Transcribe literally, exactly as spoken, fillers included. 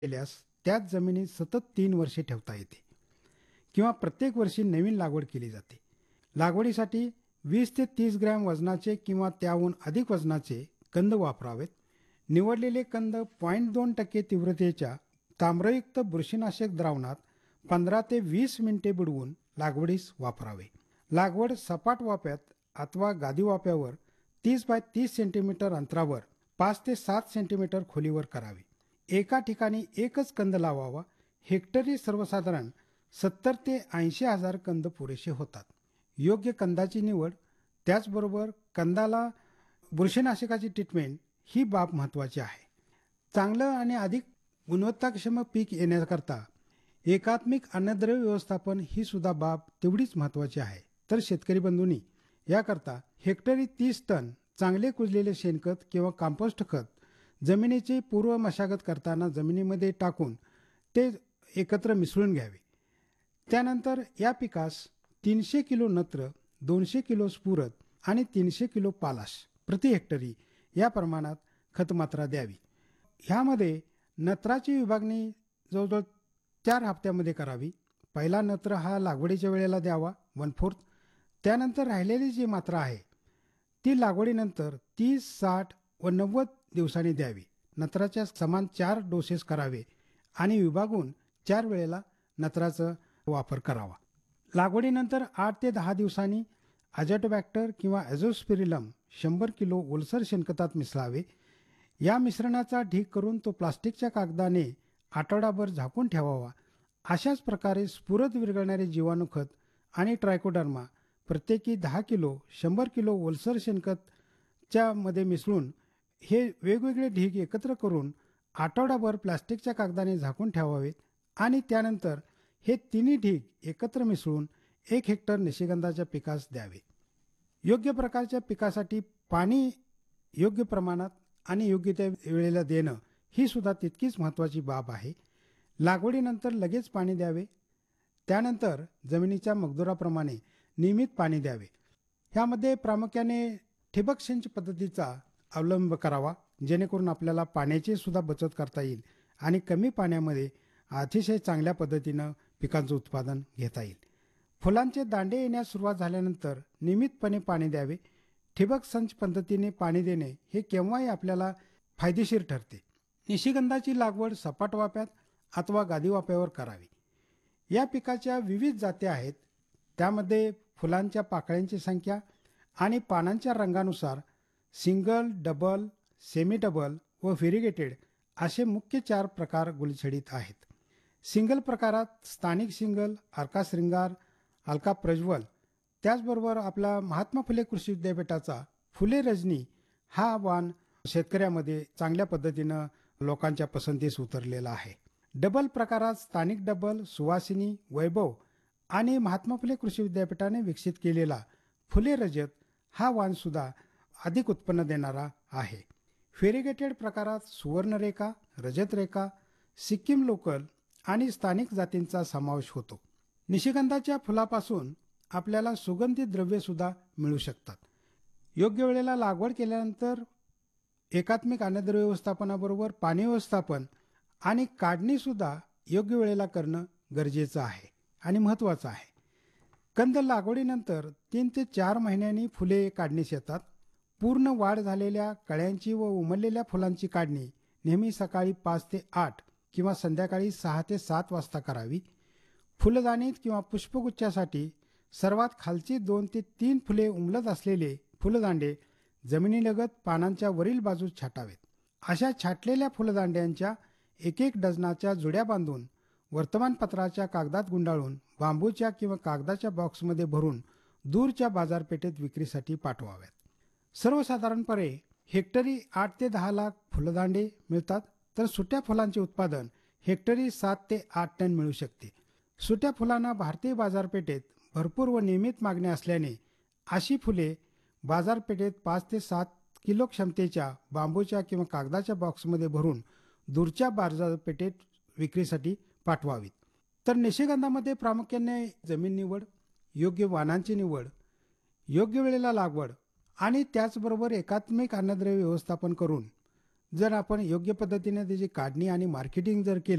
केल्यास त्याच जमिनीत सतत तीन वर्षे ठेवता येते किंवा प्रत्येक वर्षी नवीन लागवड केली जाते. लागवडीसाठी वीस ते तीस ग्रॅम वजनाचे किंवा त्याहून अधिक वजनाचे कंद वापरावेत. निवडलेले कंद पॉईंट दोन टक्के तीव्रतेच्या ताम्रयुक्त बुरशीनाशक द्रावणात पंधरा ते वीस मिनिटे बुडवून लागवडीस वापरावे. लागवड सपाट वाप्यात अथवा गादी वाप्यावर तीस बाय तीस सेंटीमीटर अंतरावर पाच ते सात सेंटीमीटर खोलीवर करावी. एका ठिकाणी एकच कंद लावावा. हेक्टरी सर्वसाधारण सत्तर ते ऐंशी हजार कंद पुरेसे होतात. योग्य कंदाची निवड, त्याचबरोबर कंदाला बुरशीनाशकाची ट्रीटमेंट ही बाब महत्त्वाची आहे. चांगलं आणि अधिक गुणवत्ताक्षम पीक येण्याकरता एकात्मिक अन्नद्रव्य व्यवस्थापन ही सुद्धा बाब तेवढीच महत्त्वाची आहे. तर शेतकरी बंधूंनी याकरता हेक्टरी तीस टन चांगले कुजलेले शेणखत किंवा कंपोस्ट खत जमिनीची पूर्व मशागत करताना जमिनीमध्ये टाकून ते एकत्र मिसळून घ्यावे. त्यानंतर या पिकास तीनशे किलो नत्र, दोनशे किलो स्फुरद आणि तीनशे किलो पालाश प्रति हेक्टरी या प्रमाणात खतमात्रा द्यावी. ह्यामध्ये नत्राची विभागणी जवळजवळ चार हप्त्यामध्ये करावी. पहिला नत्र हा लागवडीच्या वेळेला द्यावा, वन फोर्थ. त्यानंतर राहिलेली जी मात्रा आहे ती लागवडीनंतर तीस, साठ व नव्वद दिवसांनी द्यावी. नत्राच्या समान चार डोसेस करावे आणि विभागून चार वेळेला नत्राचा वापर करावा. लागवडीनंतर आठ ते दहा दिवसांनी अजॅटोबॅक्टर किंवा ॲझोस्पिरिलम शंभर किलो ओलसर शेणखतात मिसळावे. या मिश्रणाचा ढीग करून तो प्लास्टिकच्या कागदाने आठवडाभर झाकून ठेवावा. अशाच प्रकारे स्फुरद विरघळणारे जीवाणू खत आणि ट्रायकोडर्मा प्रत्येकी दहा किलो शंभर किलो ओलसर शेणखतच्या मध्ये मिसळून हे वेगवेगळे ढीग एकत्र करून आठवडाभर प्लास्टिकच्या कागदाने झाकून ठेवावेत आणि त्यानंतर हे तिन्ही ढीग एकत्र मिसळून एक हेक्टर निशिगंधाच्या पिकास द्यावे. योग्य प्रकारच्या पिकासाठी पाणी योग्य प्रमाणात आणि योग्य त्या वेळेला देणं ही सुद्धा तितकीच महत्त्वाची बाब आहे. लागवडीनंतर लगेच पाणी द्यावे. त्यानंतर जमिनीच्या मगदुराप्रमाणे नियमित पाणी द्यावे. ह्यामध्ये प्रामुख्याने ठिबक सिंच पद्धतीचा अवलंब करावा, जेणेकरून आपल्याला पाण्याची सुद्धा बचत करता येईल आणि कमी पाण्यामध्ये अतिशय चांगल्या पद्धतीनं पिकांचं उत्पादन घेता येईल. फुलांचे दांडे येण्यास सुरुवात झाल्यानंतर नियमितपणे पाणी द्यावे. ठिबक संच पद्धतीने पाणी देणे हे केव्हाही आपल्याला फायदेशीर ठरते. निशिगंधाची लागवड सपाट वाप्यात अथवा गादी वाप्यावर करावी. या पिकाच्या विविध जाती आहेत. त्यामध्ये फुलांच्या पाकळ्यांची संख्या आणि पानांच्या रंगानुसार सिंगल, डबल, सेमी डबल व व्हेरिगेटेड असे मुख्य चार प्रकार गुलछडीत आहेत. सिंगल प्रकारात स्थानिक सिंगल, अर्का श्रृंगार, अलका प्रज्वल, त्याचबरोबर आपला महात्मा फुले कृषी विद्यापीठाचा फुले रजनी हा वाण शेतकऱ्यामध्ये चांगल्या पद्धतीनं लोकांच्या पसंतीस उतरलेला आहे. डबल प्रकारात स्थानिक डबल, सुवासिनी, वैभव आणि महात्मा फुले कृषी विद्यापीठाने विकसित केलेला फुले रजत हा वाण सुद्धा अधिक उत्पन्न देणारा आहे. व्हेरिगेटेड प्रकारात सुवर्णरेखा, रजतरेखा, सिक्कीम लोकल आणि स्थानिक जातींचा समावेश होतो. निशिगंधाच्या फुलापासून आपल्याला सुगंधी द्रव्ये सुद्धा मिळू शकतात. योग्य वेळेला लागवड केल्यानंतर एकात्मिक अन्नद्रव्य व्यवस्थापनाबरोबर पाणी व्यवस्थापन आणि काढणीसुद्धा योग्य वेळेला करणं गरजेचं आहे आणि महत्त्वाचं आहे. कंद लागवडीनंतर तीन ते चार महिन्यांनी फुले काढणीस येतात. पूर्ण वाढ झालेल्या कळ्यांची व उमललेल्या फुलांची काढणी नेहमी सकाळी पाच ते आठ किंवा संध्याकाळी सहा ते सात वाजता करावी. फुलदाणीत किंवा पुष्पगुच्छासाठी सर्वात खालची दोन ते तीन फुले उमलत असलेले फुलदांडे जमिनीलगत पानांच्या वरील बाजूस छाटावेत. अशा छाटलेल्या फुलदांड्यांच्या एक एक डझनाच्या जुड्या बांधून वर्तमानपत्राच्या कागदात गुंडाळून बांबूच्या किंवा कागदाच्या बॉक्समध्ये भरून दूरच्या बाजारपेठेत विक्रीसाठी पाठवाव्यात. सर्वसाधारणपणे हेक्टरी आठ ते दहा लाख फुलदांडे मिळतात, तर सुट्या फुलांचे उत्पादन हेक्टरी सात ते आठ टन मिळू शकते. सुट्या फुलांना भारतीय बाजारपेठेत भरपूर व नियमित मागणी असल्याने अशी फुले बाजारपेठेत पाच ते सात किलो क्षमतेच्या बांबूच्या किंवा कागदाच्या बॉक्समध्ये भरून दूरच्या बाजारपेठेत विक्रीसाठी पाठवावीत. तर निशिगंधामध्ये प्रामुख्याने जमीन निवड, योग्य वाणांची निवड, योग्य वेळेला लागवड आणि त्याचबरोबर एकात्मिक अन्नद्रव्य व्यवस्थापन करून जर आपण योग्य पद्धतीने त्याची काढणी आणि मार्केटिंग जर केलं